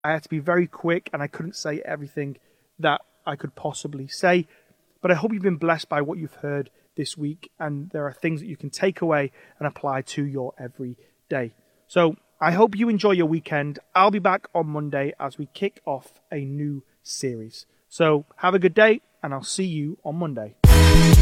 I had to be very quick and I couldn't say everything that I could possibly say. But I hope you've been blessed by what you've heard this week, and there are things that you can take away and apply to your everyday. So I hope you enjoy your weekend. I'll be back on Monday as we kick off a new series. So have a good day, and I'll see you on Monday.